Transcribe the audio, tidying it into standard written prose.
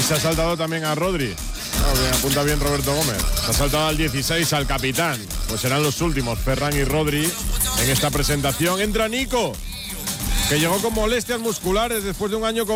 se ha saltado también a Rodri. Apunta bien Roberto Gómez. Se ha saltado al 16 al capitán. Pues serán los últimos, Ferran y Rodri, en esta presentación. Entra Nico, que llegó con molestias musculares después de un año con